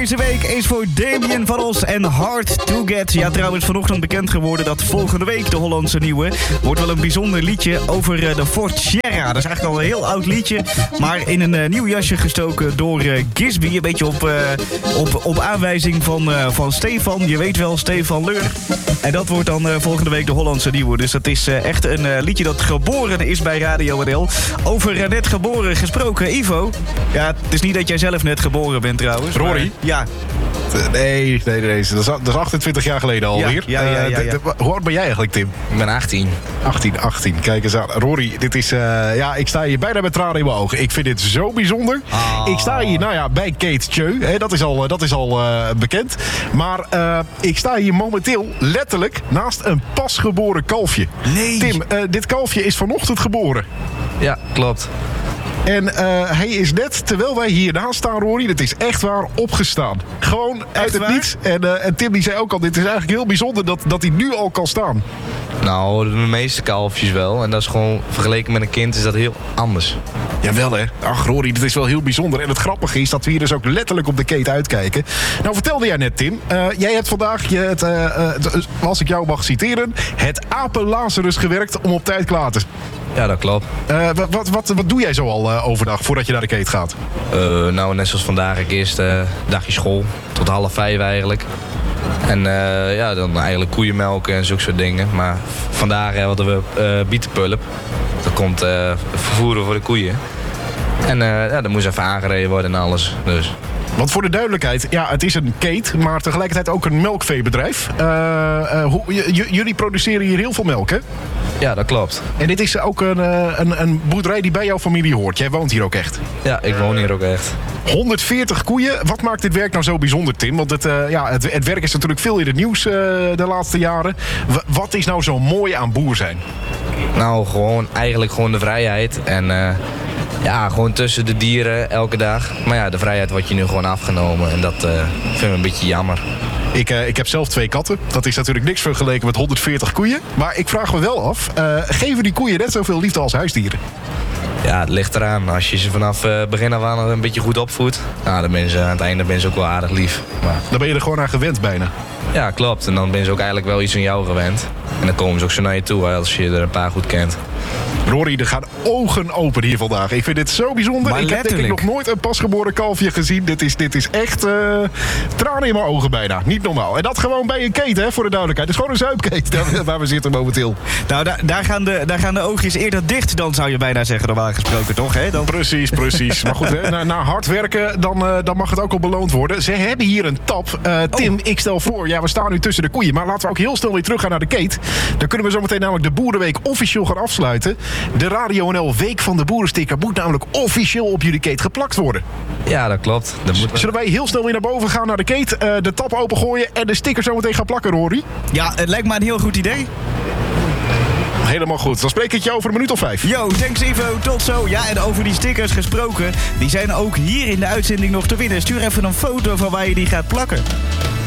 Deze week is voor Damien van Os en Hard to Get. Ja, trouwens vanochtend bekend geworden dat volgende week de Hollandse nieuwe wordt wel een bijzonder liedje over de Ford Sierra. Dat is eigenlijk al een heel oud liedje, maar in een nieuw jasje gestoken door Gisby. Een beetje op aanwijzing van Stefan. Je weet wel, Stefan Leur. En dat wordt dan volgende week de Hollandse nieuwe. Dus dat is echt een liedje dat geboren is bij Radio NL. Over net geboren gesproken, Ivo. Ja, het is niet dat jij zelf net geboren bent trouwens. Rory? Ja. Nee. Dat is 28 jaar geleden alweer. Ja. Hoe oud ben jij eigenlijk, Tim? Ik ben 18. 18. Kijk eens aan. Rory, dit is... ik sta hier bijna met tranen in mijn ogen. Ik vind dit zo bijzonder. Ik sta hier, bij Kate Tjeu. Hè, dat is al bekend. Maar ik sta hier momenteel letterlijk naast een pasgeboren kalfje. Nee. Tim, dit kalfje is vanochtend geboren. Ja, klopt. En hij is net, terwijl wij hiernaast staan, Rory, dat is echt waar, opgestaan. Gewoon uit het niets. En Tim die zei ook al, dit is eigenlijk heel bijzonder dat hij nu al kan staan. Nou, de meeste kalfjes wel. En dat is gewoon, vergeleken met een kind, is dat heel anders. Jawel hè. Ach Rory, dat is wel heel bijzonder. En het grappige is dat we hier dus ook letterlijk op de Kate uitkijken. Nou vertelde jij net, Tim. Jij hebt vandaag, als ik jou mag citeren, het apen-Lazarus gewerkt om op tijd klaar te zijn. Ja, dat klopt. Wat doe jij zo al overdag voordat je naar de Kate gaat? Nou, net zoals vandaag, ik eerst dagje school. Tot 4:30 eigenlijk. En dan eigenlijk koeien melken en zulke soort dingen. Maar vandaag hadden we bietenpulp. Dat komt vervoeren voor de koeien. En dat moest even aangereden worden en alles. Dus. Want voor de duidelijkheid, ja, het is een Kate, maar tegelijkertijd ook een melkveebedrijf. Jullie produceren hier heel veel melk, hè? Ja, dat klopt. En dit is ook een boerderij die bij jouw familie hoort. Jij woont hier ook echt. Ja, ik woon hier ook echt. 140 koeien. Wat maakt dit werk nou zo bijzonder, Tim? Want het werk is natuurlijk veel in het nieuws de laatste jaren. Wat is nou zo mooi aan boer zijn? Nou, eigenlijk gewoon de vrijheid. En gewoon tussen de dieren elke dag. Maar ja, de vrijheid wordt je nu gewoon afgenomen. En dat vind ik een beetje jammer. Ik heb zelf 2 katten. Dat is natuurlijk niks vergeleken met 140 koeien. Maar ik vraag me wel af, geven die koeien net zoveel liefde als huisdieren? Ja, het ligt eraan. Als je ze vanaf begin af aan een beetje goed opvoedt, nou, dan ben je aan het einde ben je ook wel aardig lief. Maar... Dan ben je er gewoon aan gewend bijna. Ja, klopt. En dan ben je ook eigenlijk wel iets aan jou gewend. En dan komen ze ook zo naar je toe als je er een paar goed kent. Rory, er gaan ogen open hier vandaag. Ik vind dit zo bijzonder. Maar ik heb denk ik nog nooit een pasgeboren kalfje gezien. Dit is echt tranen in mijn ogen bijna. Niet normaal. En dat gewoon bij een Kate, hè, voor de duidelijkheid. Het is gewoon een zuipkate waar we zitten momenteel. Nou, daar gaan de oogjes eerder dicht dan, zou je bijna zeggen, normaal gesproken, toch? Hè? Dan... Precies. Maar goed, hè, na hard werken, dan mag het ook al beloond worden. Ze hebben hier een tap. Tim, ik stel voor, ja, we staan nu tussen de koeien. Maar laten we ook heel snel weer terug gaan naar de Kate. Dan kunnen we zometeen namelijk de Boerenweek officieel gaan afsluiten. De Radio NL Week van de Boerensticker moet namelijk officieel op jullie Kate geplakt worden. Ja, dat klopt. Zullen wij heel snel weer naar boven gaan naar de Kate, de tap opengooien en de sticker zometeen gaan plakken, Rory? Ja, het lijkt me een heel goed idee. Helemaal goed. Dan spreek ik je over een minuut of 5. Yo, thanks Ivo, tot zo. Ja, en over die stickers gesproken, die zijn ook hier in de uitzending nog te winnen. Stuur even een foto van waar je die gaat plakken.